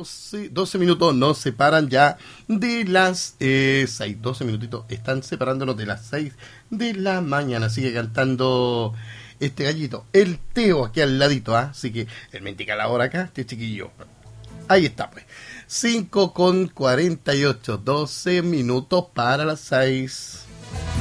12 minutos nos separan ya de las 6. 12 minutitos están separándonos de las 6 de la mañana. Sigue cantando este gallito, el Teo, aquí al ladito, ¿ah? Así que él me indica la hora acá, este chiquillo. Ahí está, pues. 5:48, 12 minutos para las 6.